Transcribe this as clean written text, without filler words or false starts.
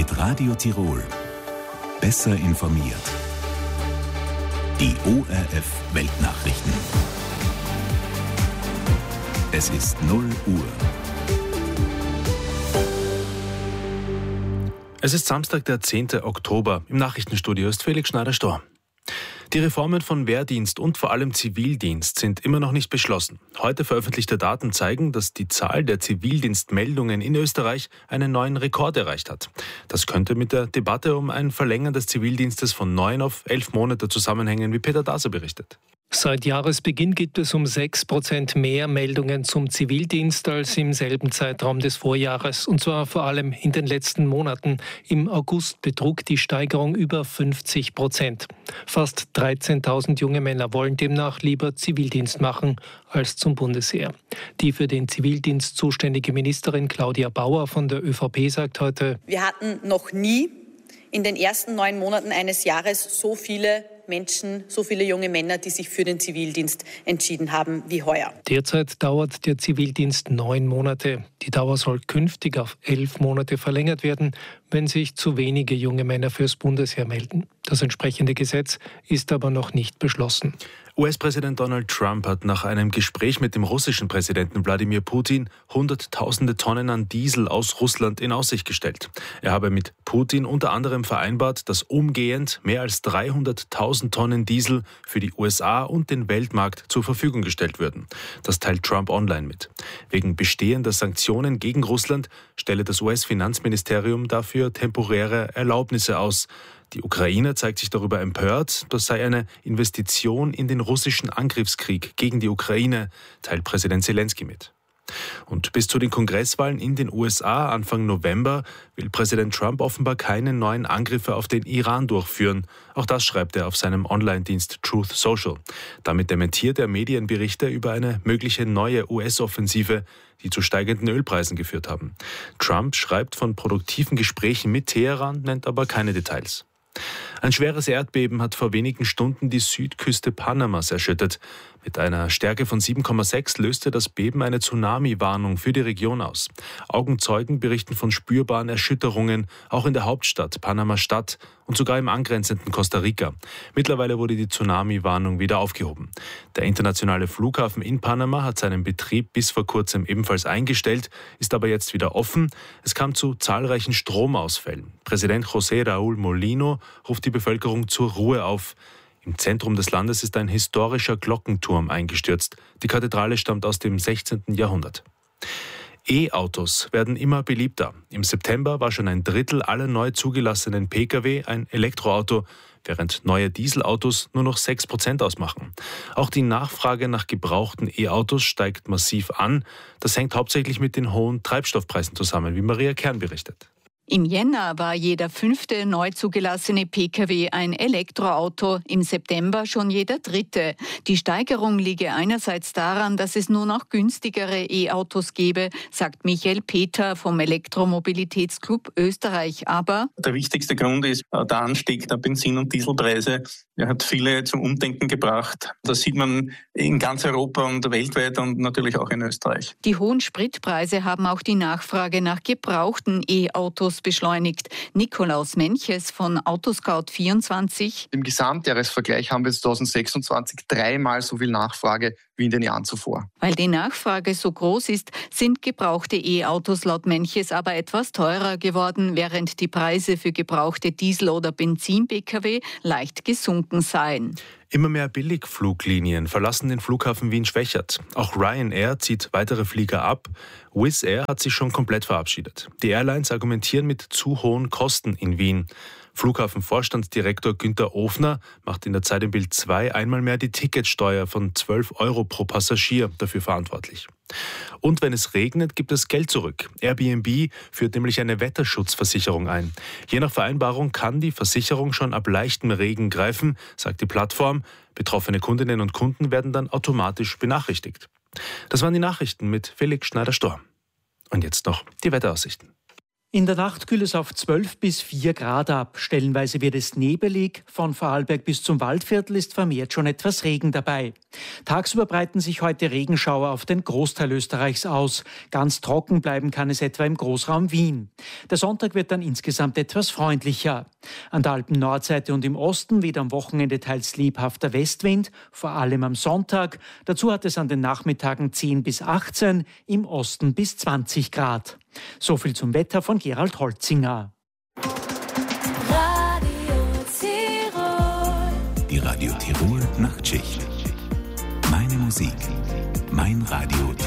Mit Radio Tirol. Besser informiert. Die ORF Weltnachrichten. Es ist 0 Uhr. Es ist Samstag, der 10. Oktober. Im Nachrichtenstudio ist Felix Schneider-Storr. Die Reformen von Wehrdienst und vor allem Zivildienst sind immer noch nicht beschlossen. Heute veröffentlichte Daten zeigen, dass die Zahl der Zivildienstmeldungen in Österreich einen neuen Rekord erreicht hat. Das könnte mit der Debatte um ein Verlängern des Zivildienstes von 9 auf 11 Monate zusammenhängen, wie Peter Daser berichtet. Seit Jahresbeginn gibt es um 6% mehr Meldungen zum Zivildienst als im selben Zeitraum des Vorjahres. Und zwar vor allem in den letzten Monaten. Im August betrug die Steigerung über 50%. Fast 13.000 junge Männer wollen demnach lieber Zivildienst machen als zum Bundesheer. Die für den Zivildienst zuständige Ministerin Claudia Bauer von der ÖVP sagt heute: Wir hatten noch nie in den ersten 9 Monaten eines Jahres so viele Menschen, so viele junge Männer, die sich für den Zivildienst entschieden haben wie heuer. Derzeit dauert der Zivildienst 9 Monate. Die Dauer soll künftig auf 11 Monate verlängert werden, wenn sich zu wenige junge Männer fürs Bundesheer melden. Das entsprechende Gesetz ist aber noch nicht beschlossen. US-Präsident Donald Trump hat nach einem Gespräch mit dem russischen Präsidenten Wladimir Putin Hunderttausende Tonnen an Diesel aus Russland in Aussicht gestellt. Er habe mit Putin unter anderem vereinbart, dass umgehend mehr als 300.000 Tonnen Diesel für die USA und den Weltmarkt zur Verfügung gestellt würden. Das teilt Trump online mit. Wegen bestehender Sanktionen gegen Russland stelle das US-Finanzministerium dafür temporäre Erlaubnisse aus. Die Ukraine zeigt sich darüber empört, das sei eine Investition in den russischen Angriffskrieg gegen die Ukraine, teilt Präsident Zelensky mit. Und bis zu den Kongresswahlen in den USA Anfang November will Präsident Trump offenbar keine neuen Angriffe auf den Iran durchführen. Auch das schreibt er auf seinem Online-Dienst Truth Social. Damit dementiert er Medienberichte über eine mögliche neue US-Offensive, die zu steigenden Ölpreisen geführt haben. Trump schreibt von produktiven Gesprächen mit Teheran, nennt aber keine Details. Ein schweres Erdbeben hat vor wenigen Stunden die Südküste Panamas erschüttert. Mit einer Stärke von 7,6 löste das Beben eine Tsunami-Warnung für die Region aus. Augenzeugen berichten von spürbaren Erschütterungen, auch in der Hauptstadt Panama-Stadt und sogar im angrenzenden Costa Rica. Mittlerweile wurde die Tsunami-Warnung wieder aufgehoben. Der internationale Flughafen in Panama hat seinen Betrieb bis vor kurzem ebenfalls eingestellt, ist aber jetzt wieder offen. Es kam zu zahlreichen Stromausfällen. Präsident José Raúl Molino ruft die Bevölkerung zur Ruhe auf. Im Zentrum des Landes ist ein historischer Glockenturm eingestürzt. Die Kathedrale stammt aus dem 16. Jahrhundert. E-Autos werden immer beliebter. Im September war schon ein Drittel aller neu zugelassenen Pkw ein Elektroauto, während neue Dieselautos nur noch 6% ausmachen. Auch die Nachfrage nach gebrauchten E-Autos steigt massiv an. Das hängt hauptsächlich mit den hohen Treibstoffpreisen zusammen, wie Maria Kern berichtet. Im Jänner war jeder 5. neu zugelassene Pkw ein Elektroauto, im September schon jeder 3. Die Steigerung liege einerseits daran, dass es nur noch günstigere E-Autos gebe, sagt Michael Peter vom Elektromobilitätsclub Österreich. Aber der wichtigste Grund ist der Anstieg der Benzin- und Dieselpreise. Er hat viele zum Umdenken gebracht. Das sieht man in ganz Europa und weltweit und natürlich auch in Österreich. Die hohen Spritpreise haben auch die Nachfrage nach gebrauchten E-Autos beschleunigt. Nikolaus Menches von Autoscout24. Im Gesamtjahresvergleich haben wir 2026 3-mal so viel Nachfrage wie in den Jahren zuvor. Weil die Nachfrage so groß ist, sind gebrauchte E-Autos laut Menches aber etwas teurer geworden, während die Preise für gebrauchte Diesel- oder Benzin-Pkw leicht gesunken seien. Immer mehr Billigfluglinien verlassen den Flughafen Wien-Schwechat. Auch Ryanair zieht weitere Flieger ab. Wizz Air hat sich schon komplett verabschiedet. Die Airlines argumentieren mit zu hohen Kosten in Wien. Flughafenvorstandsdirektor Günther Ofner macht in der Zeit im Bild 2 einmal mehr die Ticketsteuer von 12 € pro Passagier dafür verantwortlich. Und wenn es regnet, gibt es Geld zurück. Airbnb führt nämlich eine Wetterschutzversicherung ein. Je nach Vereinbarung kann die Versicherung schon ab leichtem Regen greifen, sagt die Plattform. Betroffene Kundinnen und Kunden werden dann automatisch benachrichtigt. Das waren die Nachrichten mit Felix Schneider-Storr. Und jetzt noch die Wetteraussichten. In der Nacht kühlt es auf 12 bis 4 Grad ab. Stellenweise wird es nebelig. Von Vorarlberg bis zum Waldviertel ist vermehrt schon etwas Regen dabei. Tagsüber breiten sich heute Regenschauer auf den Großteil Österreichs aus. Ganz trocken bleiben kann es etwa im Großraum Wien. Der Sonntag wird dann insgesamt etwas freundlicher. An der Alpen-Nordseite und im Osten weht am Wochenende teils lebhafter Westwind, vor allem am Sonntag. Dazu hat es an den Nachmittagen 10 bis 18, im Osten bis 20 Grad. So viel zum Wetter von Gerald Holzinger. Die Radio Tirol Nachtschicht. Meine Musik, mein Radio Tirol.